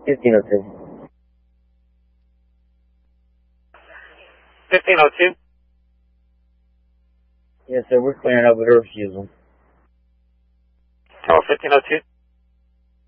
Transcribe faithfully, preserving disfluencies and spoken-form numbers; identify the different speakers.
Speaker 1: fifteen oh two.
Speaker 2: fifteen oh two?
Speaker 1: Yes, sir. We're clearing up with her refusal.
Speaker 2: Oh, fifteen oh two?